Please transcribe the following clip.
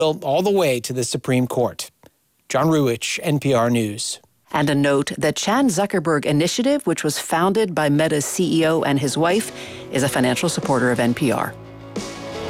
all the way to the Supreme Court. John Ruwich, NPR News. And a note, the Chan Zuckerberg Initiative, which was founded by Meta's CEO and his wife, is a financial supporter of NPR.